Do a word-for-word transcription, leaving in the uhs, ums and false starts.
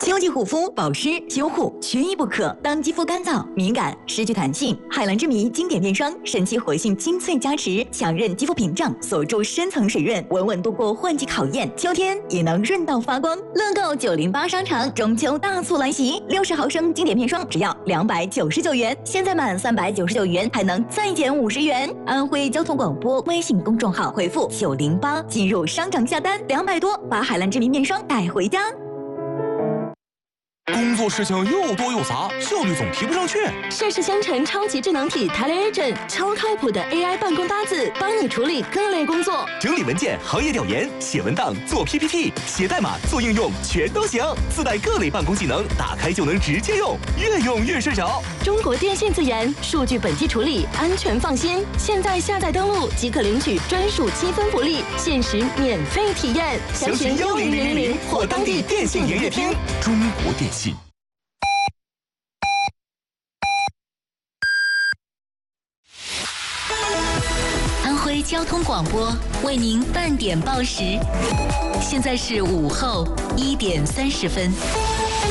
秋季护肤保湿修护缺一不可。当肌肤干燥、敏感、失去弹性，海蓝之谜经典面霜神奇活性精粹加持，强韧肌肤屏障，锁住深层水润，稳稳度过换季考验。秋天也能润到发光。乐购九零八商场中秋大促来袭，六十毫升经典面霜只要两百九十九元，现在满三百九十九元还能再减五十元。安徽交通广播微信公众号回复九零八进入商场下单，两百多把海蓝之谜面霜带回家。 工作事情又多又杂，效率总提不上去。 盛世香城超级智能体 TeleAgent， 超靠谱的 A I 办公搭子，帮你处理各类工作， 整理文件、行业调研、写文档、做 P P T、写代码、做应用，全都行。自带各类办公技能，打开就能直接用，越用越顺手。 中国电信自研，数据本地处理，安全放心。现在下载登录即可领取专属积分福利，限时免费体验。 详询幺零零零零或当地电信营业厅。中国电信。 安徽交通广播为您半点报时，现在是午后一点三十分。